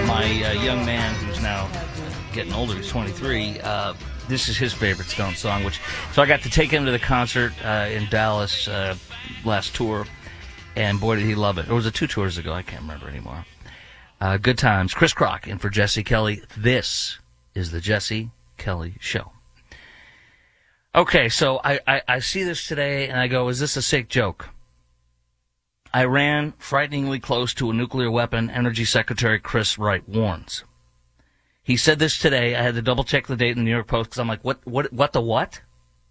my young man who's now getting older, he's 23, this is his favorite Stone song, so I got to take him to the concert in Dallas last tour, and boy, did he love it. Or was it 2 tours ago? I can't remember anymore. Good times. Chris Crock in for Jesse Kelly. This is the Jesse Kelly Show. Okay, so I see this today, and I go, is this a sick joke? Iran frighteningly close to a nuclear weapon, Energy Secretary Chris Wright warns. He said this today. I had to double-check the date in the New York Post because I'm like, what the what?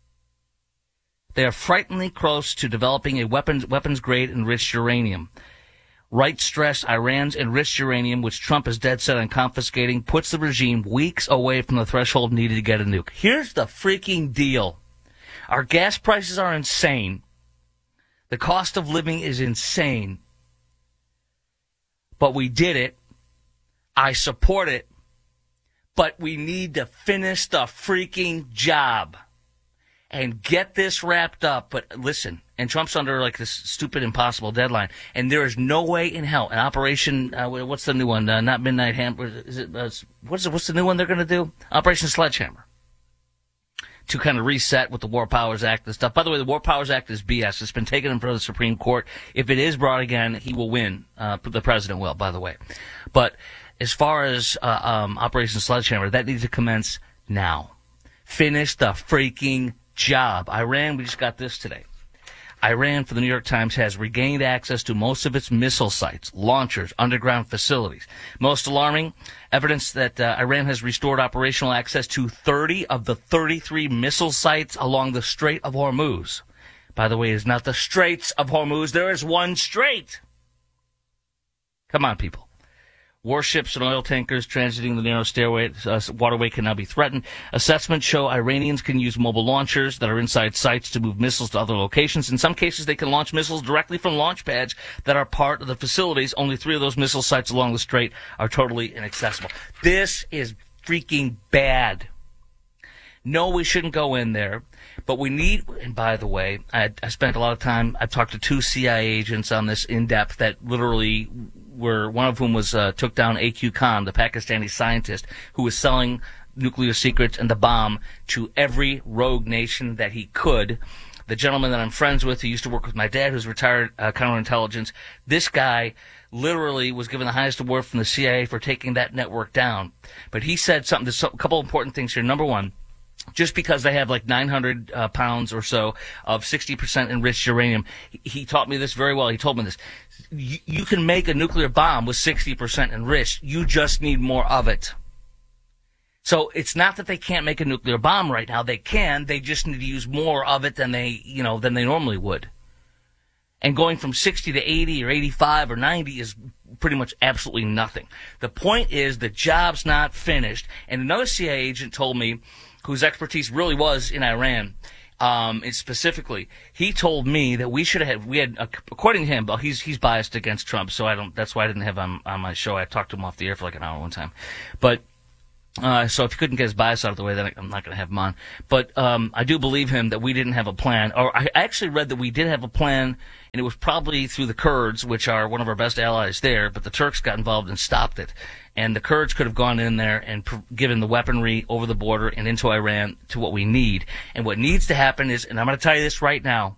They are frighteningly close to developing a weapons-grade enriched uranium. Wright stressed Iran's enriched uranium, which Trump is dead set on confiscating, puts the regime weeks away from the threshold needed to get a nuke. Here's the freaking deal. Our gas prices are insane. The cost of living is insane. But we did it. I support it. But we need to finish the freaking job and get this wrapped up. But listen, and Trump's under like this stupid, impossible deadline, and there is no way in hell an Operation. What's the new one? Not Midnight Hammer. Is it? What's the new one they're going to do? Operation Sledgehammer. To kind of reset with the War Powers Act and stuff. By the way, the War Powers Act is BS. It's been taken in front of the Supreme Court. If it is brought again, he will win. The president will, by the way. But as far as Operation Sledgehammer, that needs to commence now. Finish the freaking job. Iran, we just got this today. Iran, for the New York Times, has regained access to most of its missile sites, launchers, underground facilities. Most alarming, evidence that Iran has restored operational access to 30 of the 33 missile sites along the Strait of Hormuz. By the way, it is not the Straits of Hormuz. There is one strait. Come on, people. Warships and oil tankers transiting the narrow waterway can now be threatened. Assessments show Iranians can use mobile launchers that are inside sites to move missiles to other locations. In some cases, they can launch missiles directly from launch pads that are part of the facilities. Only 3 of those missile sites along the strait are totally inaccessible. This is freaking bad. No, we shouldn't go in there, but we need, and by the way, I spent a lot of time, I've talked to 2 CIA agents on this in depth that literally one of whom was took down A.Q. Khan, the Pakistani scientist who was selling nuclear secrets and the bomb to every rogue nation that he could. The gentleman that I'm friends with, who used to work with my dad, who's retired counterintelligence, this guy literally was given the highest award from the CIA for taking that network down. But he said something, there's a couple important things here. Number one, just because they have like 900 pounds or so of 60% enriched uranium, he taught me this very well. He told me this. You can make a nuclear bomb with 60% enriched. You just need more of it. So it's not that they can't make a nuclear bomb right now. They can. They just need to use more of it than they normally would. And going from 60 to 80 or 85 or 90 is pretty much absolutely nothing. The point is the job's not finished. And another CIA agent told me, whose expertise really was in Iran, and specifically, he told me that we had, according to him, but he's biased against Trump, so that's why I didn't have him on my show. I talked to him off the air for like an hour one time. But, so if he couldn't get his bias out of the way, then I'm not going to have him on. But, I do believe him that we didn't have a plan, or I actually read that we did have a plan, and it was probably through the Kurds, which are one of our best allies there, but the Turks got involved and stopped it. And the Kurds could have gone in there and given the weaponry over the border and into Iran to what we need. And what needs to happen is, and I'm going to tell you this right now,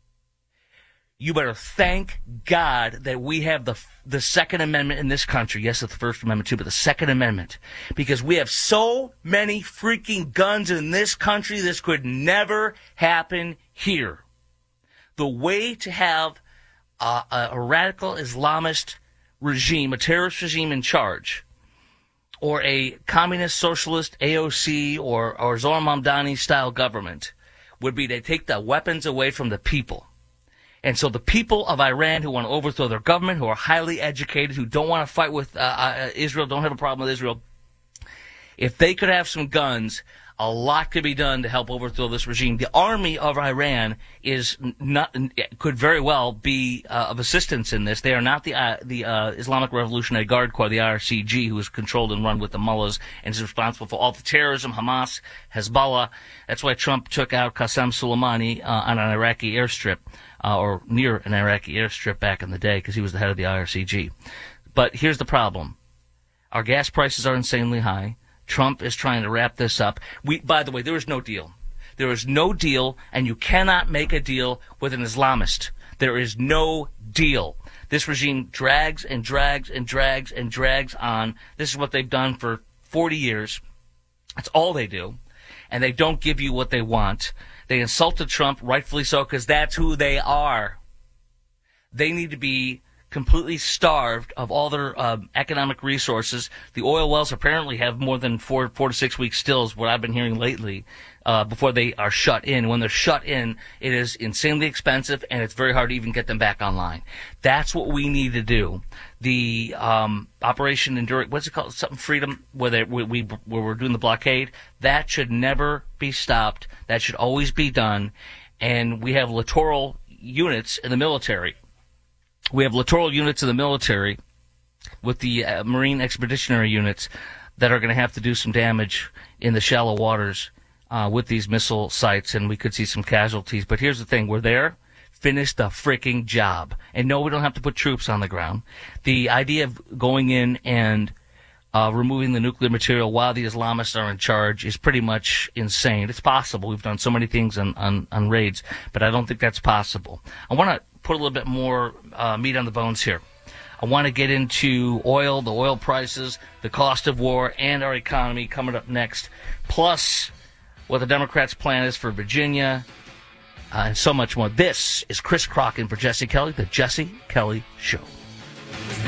you better thank God that we have the Second Amendment in this country. Yes, it's the First Amendment too, but the Second Amendment. Because we have so many freaking guns in this country, this could never happen here. The way to have a radical Islamist regime, a terrorist regime in charge, or a communist socialist AOC or Zohar Mamdani style government would be to take the weapons away from the people. And so the people of Iran who want to overthrow their government, who are highly educated, who don't want to fight with Israel, don't have a problem with Israel, if they could have some guns, a lot could be done to help overthrow this regime. The army of Iran could very well be of assistance in this. They are not the Islamic Revolutionary Guard Corps, the IRCG, who is controlled and run with the mullahs and is responsible for all the terrorism, Hamas, Hezbollah. That's why Trump took out Qasem Soleimani on an Iraqi airstrip, or near an Iraqi airstrip back in the day, because he was the head of the IRCG. But here's the problem. Our gas prices are insanely high. Trump is trying to wrap this up. By the way, there is no deal. There is no deal, and you cannot make a deal with an Islamist. There is no deal. This regime drags and drags and drags and drags on. This is what they've done for 40 years. That's all they do. And they don't give you what they want. They insulted Trump, rightfully so, because that's who they are. They need to be completely starved of all their economic resources. The oil wells apparently have more than 4 to 6 weeks still, is what I've been hearing lately, before they are shut in. When they're shut in, it is insanely expensive, and it's very hard to even get them back online. That's what we need to do. The Operation Enduring, what's it called? Something Freedom, where we're doing the blockade. That should never be stopped. That should always be done. And we have littoral units in the military. We have littoral units in the military with the Marine Expeditionary Units that are going to have to do some damage in the shallow waters with these missile sites, and we could see some casualties. But here's the thing. We're there. Finish the freaking job. And no, we don't have to put troops on the ground. The idea of going in and removing the nuclear material while the Islamists are in charge is pretty much insane. It's possible. We've done so many things on raids, but I don't think that's possible. I want to put a little bit more meat on the bones here. I want to get into oil, the oil prices, the cost of war, and our economy coming up next, plus what the Democrats' plan is for Virginia, and so much more. This is Chris Crock in for Jesse Kelly, The Jesse Kelly Show.